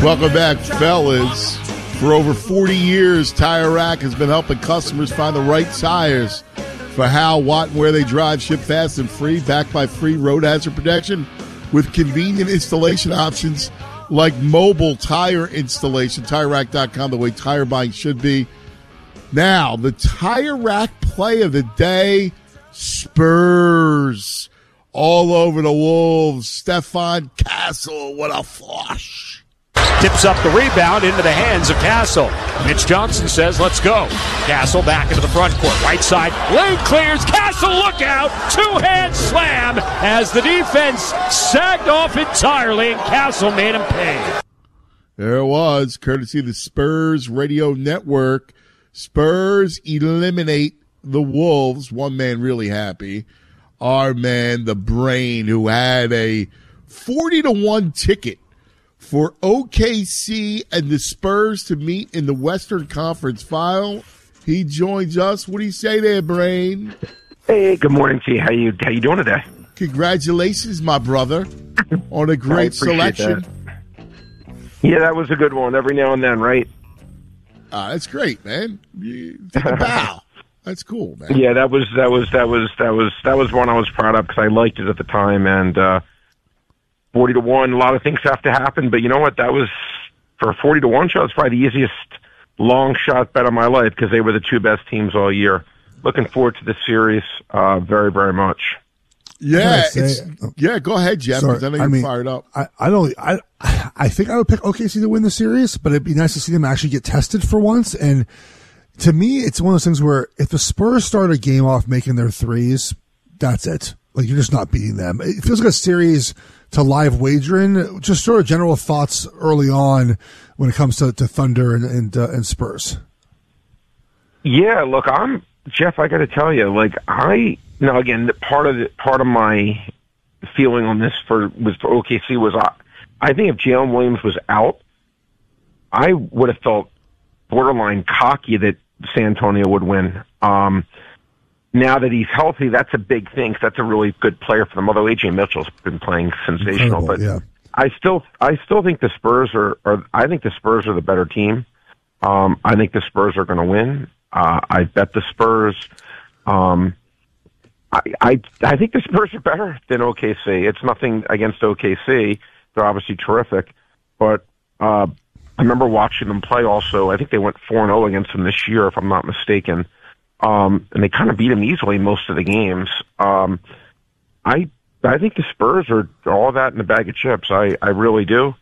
Welcome back, fellas. For over 40 years, Tire Rack has been helping customers find the right tires for how, what, and where they drive. Ship fast and free, backed by free road hazard protection with convenient installation options like mobile tire installation. TireRack.com, the way tire buying should be. Now, the Tire Rack play of the day, Spurs. All over the Wolves. Stefan Castle, what a flush. Tips up the rebound into the hands of Castle. Mitch Johnson says, let's go. Castle back into the front court. Right side, lane clears. Castle, look out. Two-hand slam as the defense sagged off entirely, and Castle made him pay. There it was, courtesy of the Spurs Radio Network. Spurs eliminate the Wolves. One man really happy. Our man, the Brain, who had a 40-1 ticket for OKC and the Spurs to meet in the Western Conference Final. He joins us. What do you say there, Brain? Hey, good morning to you. How you doing today? Congratulations, my brother, on a great selection. That. Yeah, that was a good one. Every now and then, right? That's great, man. You take a bow. That's cool, man. Yeah, that was one I was proud of because I liked it at the time, and 40-1. A lot of things have to happen, but you know what? That was for a 40-1 shot. It's probably the easiest long shot bet of my life because they were the two best teams all year. Looking forward to the series very, very much. Yeah, go ahead, Jeff. Sorry, I know you're fired up. I think I would pick OKC to win the series, but it'd be nice to see them actually get tested for once. And to me, it's one of those things where if the Spurs start a game off making their threes, that's it. Like, you're just not beating them. It feels like a series to live wagering. Just sort of general thoughts early on when it comes to Thunder and Spurs. Yeah, look, Jeff. I got to tell you, again, part of my feeling on this for OKC was I think if Jalen Williams was out, I would have felt borderline cocky that San Antonio would win. Now that he's healthy, that's a big thing. That's a really good player for them. Although A.J. Mitchell's been playing sensational, but yeah. I still think the Spurs are. I think the Spurs are the better team. I think the Spurs are going to win. I bet the Spurs. I think the Spurs are better than OKC. It's nothing against OKC. They're obviously terrific, but I remember watching them play. Also, I think they went 4-0 against them this year, if I'm not mistaken. And they kind of beat them easily most of the games. I think the Spurs are all that in a bag of chips. I really do.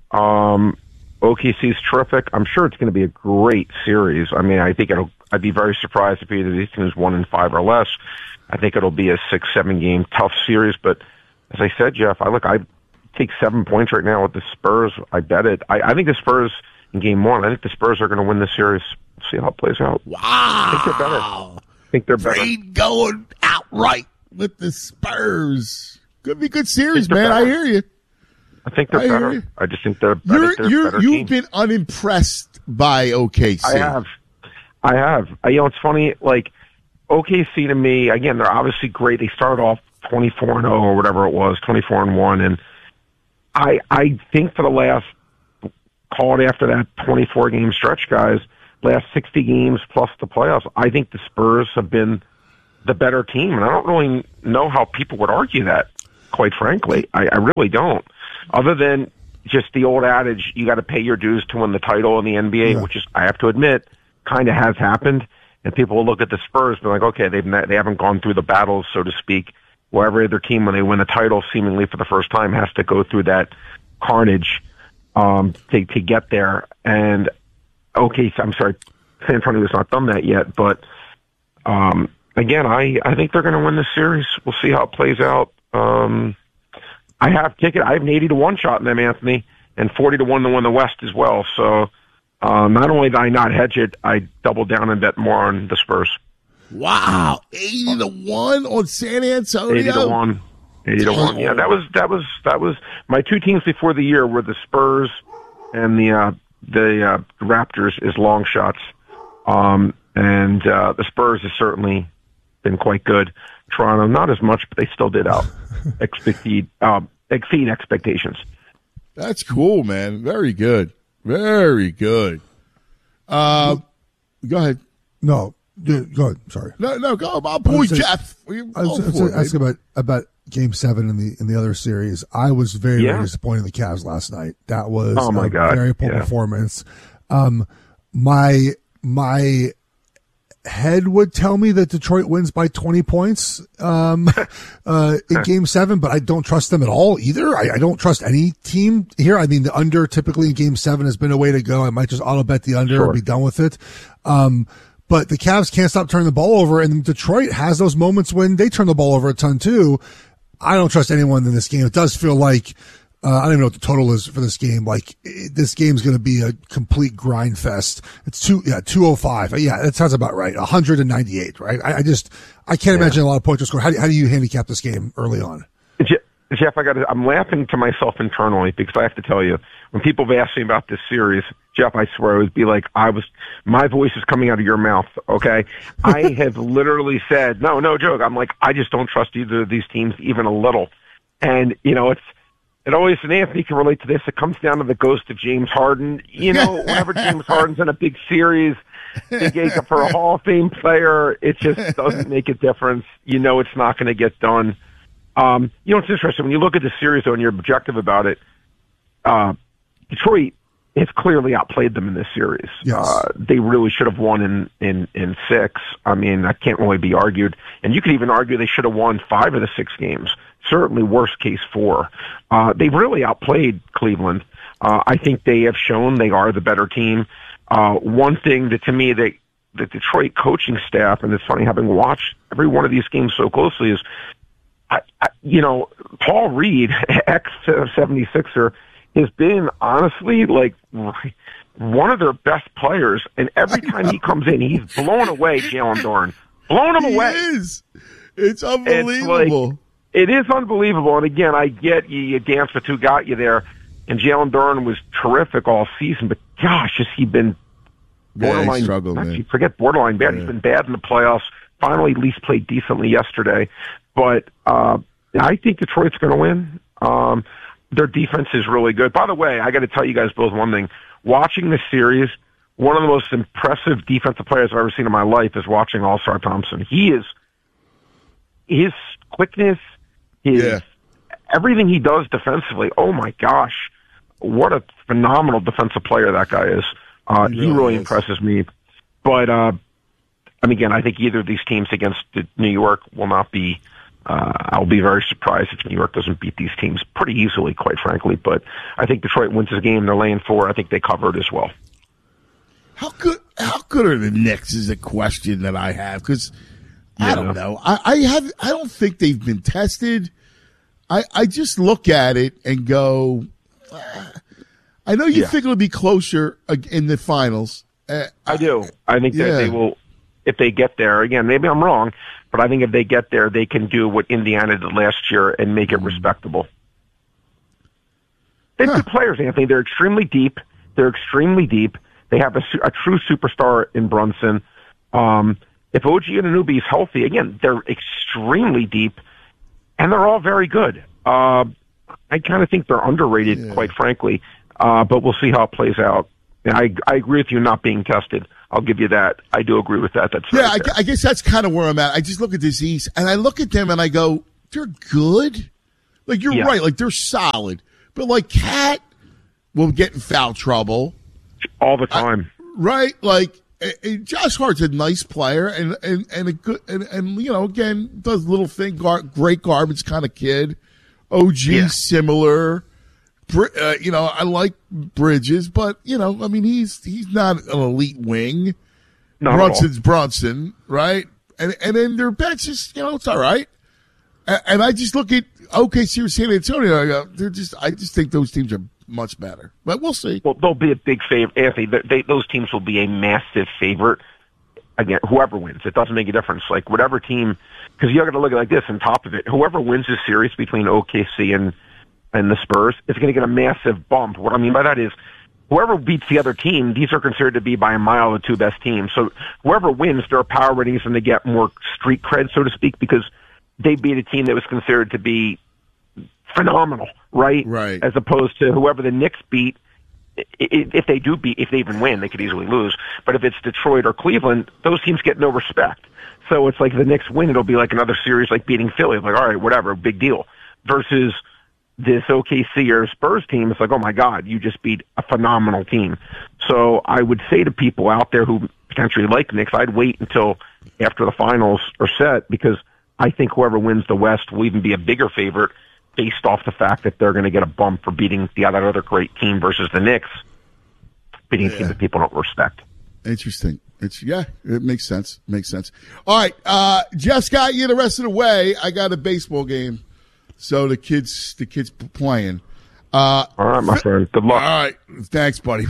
OKC's terrific. I'm sure it's going to be a great series. I mean, I'd be very surprised if either of these teams won in 5 or less. I think it'll be a 6-7 game tough series. But as I said, Jeff, I take 7 points right now with the Spurs. I bet it. I think the Spurs in game 1. I think the Spurs are going to win the series. See how it plays out. Wow. I think they're better. Brain going outright with the Spurs. Could be a good series, man. I hear you. I think they're better. I just think they're better. You've been unimpressed by OKC. I have. It's funny, like, OKC to me, again, they're obviously great. They started off 24-0 or whatever it was, 24-1. And I think for the last, call it after that 24-game stretch, guys, last 60 games plus the playoffs, I think the Spurs have been the better team. And I don't really know how people would argue that, quite frankly. I really don't. Other than just the old adage, you got to pay your dues to win the title in the NBA, which is, I have to admit, kind of has happened. And people will look at the Spurs and be like, okay, they haven't gone through the battles, so to speak, where every other team, when they win a title, seemingly for the first time, has to go through that carnage to get there. And I'm sorry, San Antonio has not done that yet. But again, I think they're going to win this series. We'll see how it plays out. I have an 80-1 shot in them, Anthony, and 40-1 to win the West as well. So not only did I not hedge it, I doubled down and bet more on the Spurs. Wow, 80-1 on San Antonio. 80-1. Yeah, that was my two teams before the year were the Spurs and the Raptors as long shots. And the Spurs has certainly been quite good. Toronto, not as much, but they still did exceed expectations. That's cool, man. Very good. Very good. Go ahead. No, go ahead. Sorry. No, go. I'll pull Jeff. I was asking about Game 7 in the other series. I was very disappointed in the Cavs last night. That was a very poor performance. My head would tell me that Detroit wins by 20 points in Game 7, but I don't trust them at all either. I don't trust any team here. I mean, the under typically in Game 7 has been a way to go. I might just auto bet the under and be done with it. But the Cavs can't stop turning the ball over, and Detroit has those moments when they turn the ball over a ton too. I don't trust anyone in this game. It does feel like I don't even know what the total is for this game. Like this game's going to be a complete grind fest. It's 205. Yeah, that sounds about right. 198, right? I can't imagine a lot of points to score. How do you handicap this game early on? Jeff, I'm laughing to myself internally because I have to tell you, when people have asked me about this series, Jeff, I swear it would be like my voice is coming out of your mouth, okay? I have literally said, no joke. I'm like, I just don't trust either of these teams even a little. And, it always, and Anthony can relate to this, it comes down to the ghost of James Harden. Whenever James Harden's in a big series, for a Hall of Fame player, it just doesn't make a difference. It's not going to get done. It's interesting. When you look at the series, though, and you're objective about it, Detroit has clearly outplayed them in this series. Yes. They really should have won in 6. I mean, that can't really be argued. And you could even argue they should have won 5 of the 6 games. Certainly worst case 4. They've really outplayed Cleveland. I think they have shown they are the better team. One thing that to me, the Detroit coaching staff, and it's funny having watched every one of these games so closely, is Paul Reed, ex-76er, has been honestly like one of their best players, and every time he comes in, he's blown away Jalen Duren. Blown him away. It's unbelievable. It is unbelievable. And again, I get you dance with who got you there, and Jalen Duren was terrific all season, but gosh, has he been borderline, he struggled, man. Forget borderline bad. Yeah. He's been bad in the playoffs. Finally, at least played decently yesterday. But I think Detroit's going to win. Their defense is really good. By the way, I got to tell you guys both one thing. Watching this series, one of the most impressive defensive players I've ever seen in my life is watching All-Star Thompson. His quickness, everything he does defensively, oh my gosh, what a phenomenal defensive player that guy is. He really impresses me. But, again, I think either of these teams against New York will not be, I'll be very surprised if New York doesn't beat these teams pretty easily, quite frankly. But I think Detroit wins this game. They're laying 4. I think they covered as well. How good are the Knicks is a question that I have, because I don't know. I don't think they've been tested. I just look at it and go, I know you think it'll be closer in the finals. I do. I think that they will, if they get there. Again, maybe I'm wrong, but I think if they get there, they can do what Indiana did last year and make it respectable. They have good players, Anthony. They're extremely deep. They have a true superstar in Brunson. If OG Anunoby is healthy, again, they're extremely deep, and they're all very good. I kind of think they're underrated, quite frankly, but we'll see how it plays out. And I agree with you not being tested. I'll give you that. I do agree with that. That's I guess that's kind of where I'm at. I just look at this East, and I look at them, and I go, they're good. Like, you're right. Like, they're solid. But, like, Cat will get in foul trouble. All the time. Right? Like, Josh Hart's a nice player and a good, and again, does little thing, great garbage kind of kid. OG, similar. I like Bridges, but, he's not an elite wing. Brunson's Brunson, right? And then their bench is, it's all right. And I just look at OKC or San Antonio, I go, I just think those teams are much better. But we'll see. Well, they'll be a big favorite. Anthony, those teams will be a massive favorite. Again, whoever wins, it doesn't make a difference. Like, whatever team, because you got to look at it like this on top of it. Whoever wins this series between OKC and the Spurs is going to get a massive bump. What I mean by that is, whoever beats the other team, these are considered to be by a mile the 2 best teams. So whoever wins, their power ratings and they get more street cred, so to speak, because they beat a team that was considered to be phenomenal, right? Right. As opposed to whoever the Knicks beat. If they even win, they could easily lose. But if it's Detroit or Cleveland, those teams get no respect. So it's like the Knicks win, it'll be like another series like beating Philly. Like, all right, whatever, big deal. Versus this OKC or Spurs team, it's like, oh my God, you just beat a phenomenal team. So I would say to people out there who potentially like Knicks, I'd wait until after the finals are set, because I think whoever wins the West will even be a bigger favorite based off the fact that they're going to get a bump for beating the other great team versus the Knicks, beating a team that people don't respect. Interesting. It makes sense. All right, Jeff's got you the rest of the way. I got a baseball game, so the kids playing. All right, my friend. Good luck. All right, thanks, buddy.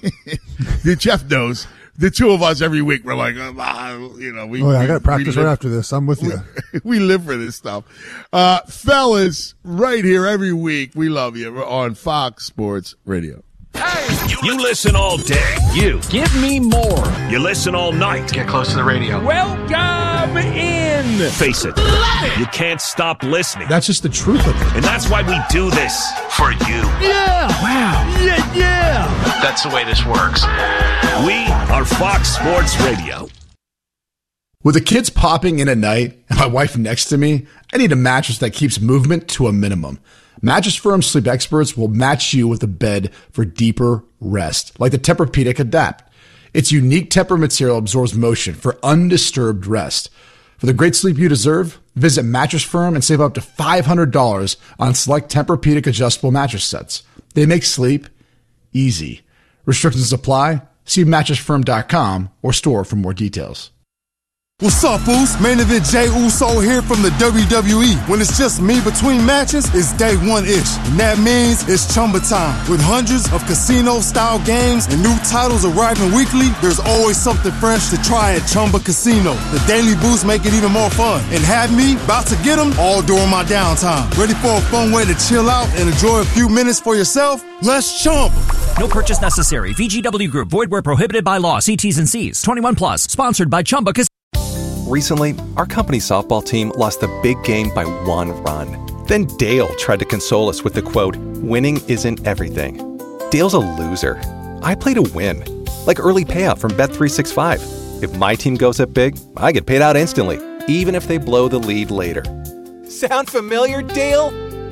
Jeff knows. The two of us every week, we're like, I got to practice right after this. I'm with you. We live for this stuff. Fellas, right here every week. We love you. We're on Fox Sports Radio. Hey, you listen all day. You give me more. You listen all night. Get close to the radio. Welcome in. Face it, you can't stop listening. That's just the truth of it. And that's why we do this for you. Yeah. Wow. Yeah. That's the way this works. We are Fox Sports Radio. With the kids popping in at night and my wife next to me, I need a mattress that keeps movement to a minimum. Mattress Firm sleep experts will match you with a bed for deeper rest, like the Tempur-Pedic Adapt. Its unique Tempur material absorbs motion for undisturbed rest. For the great sleep you deserve, visit Mattress Firm and save up to $500 on select Tempur-Pedic adjustable mattress sets. They make sleep easy. Restrictions apply. See mattressfirm.com or store for more details. What's up, Foos? Main event Jey Uso here from the WWE. When it's just me between matches, it's day one-ish. And that means it's Chumba time. With hundreds of casino-style games and new titles arriving weekly, there's always something fresh to try at Chumba Casino. The daily boosts make it even more fun. And have me about to get them all during my downtime. Ready for a fun way to chill out and enjoy a few minutes for yourself? Let's Chumba. No purchase necessary. VGW Group. Void where prohibited by law. See T's and C's. 21 plus. Sponsored by Chumba Casino. Recently, our company's softball team lost the big game by 1 run. Then Dale tried to console us with the quote, "Winning isn't everything." Dale's a loser. I play to win. Like early payout from Bet365. If my team goes up big, I get paid out instantly, even if they blow the lead later. Sound familiar, Dale?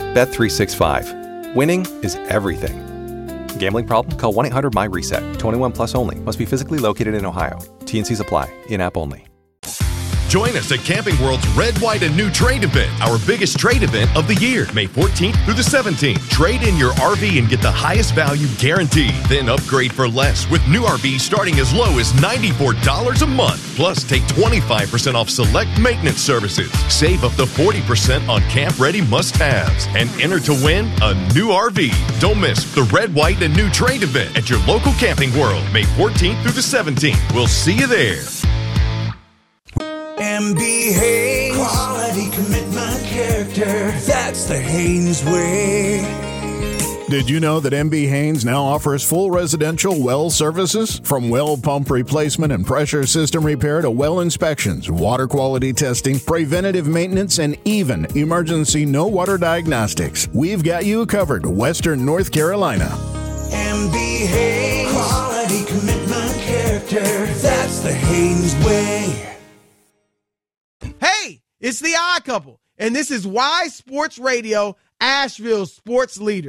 Bet365. Winning is everything. Gambling problem? Call 1-800-MY-RESET. 21 plus only. Must be physically located in Ohio. T&Cs apply. In-app only. Join us at Camping World's Red, White, and New Trade event, our biggest trade event of the year, May 14th through the 17th. Trade in your RV and get the highest value guaranteed. Then upgrade for less with new RVs starting as low as $94 a month. Plus, take 25% off select maintenance services. Save up to 40% on camp-ready must-haves. And enter to win a new RV. Don't miss the Red, White, and New Trade event at your local Camping World, May 14th through the 17th. We'll see you there. MB Haynes, quality, commitment, character. That's the Haynes way. Did you know that MB Haynes now offers full residential well services? From well pump replacement and pressure system repair to well inspections, water quality testing, preventative maintenance, and even emergency no water diagnostics. We've got you covered, Western North Carolina. MB Haynes, quality, commitment, character. That's the Haynes way. Hey, it's the Odd Couple, and this is Why Sports Radio, Asheville's sports leader.